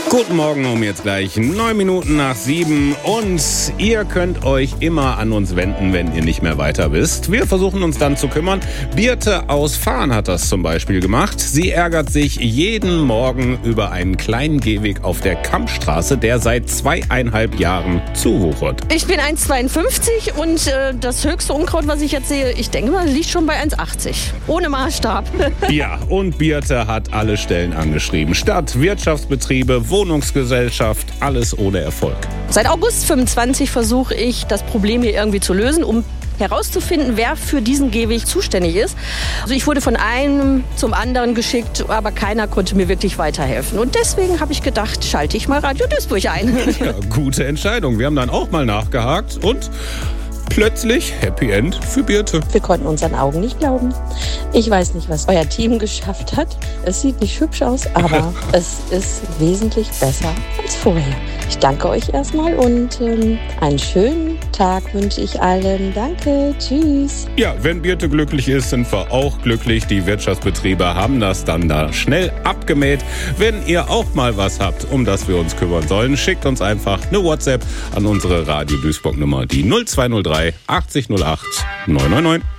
Guten Morgen, um jetzt gleich 9 Minuten nach 7 und ihr könnt euch immer an uns wenden, wenn ihr nicht mehr weiter wisst. Wir versuchen uns dann zu kümmern. Birte aus Fahn hat das zum Beispiel gemacht. Sie ärgert sich jeden Morgen über einen kleinen Gehweg auf der Kampstraße, der seit 2,5 Jahren zuwuchert. Ich bin 1,52 und das höchste Unkraut, was ich jetzt sehe, ich denke mal, liegt schon bei 1,80. Ohne Maßstab. Ja, und Birte hat alle Stellen angeschrieben. Stadt, Wirtschaftsbetriebe, Wohnungsgesellschaft, alles ohne Erfolg. Seit August 25 versuche ich, das Problem hier irgendwie zu lösen, um herauszufinden, wer für diesen Gehweg zuständig ist. Also ich wurde von einem zum anderen geschickt, aber keiner konnte mir wirklich weiterhelfen. Und deswegen habe ich gedacht, schalte ich mal Radio Duisburg ein. Ja, gute Entscheidung. Wir haben dann auch mal nachgehakt und plötzlich Happy End für Birte. Wir konnten unseren Augen nicht glauben. Ich weiß nicht, was euer Team geschafft hat. Es sieht nicht hübsch aus, aber es ist wesentlich besser als vorher. Ich danke euch erstmal und einen schönen Tag wünsche ich allen. Danke, tschüss. Ja, wenn Birte glücklich ist, sind wir auch glücklich. Die Wirtschaftsbetriebe haben das dann da schnell abgemäht. Wenn ihr auch mal was habt, um das wir uns kümmern sollen, schickt uns einfach eine WhatsApp an unsere Radio Duisburg Nummer, die 0203 80 08 999.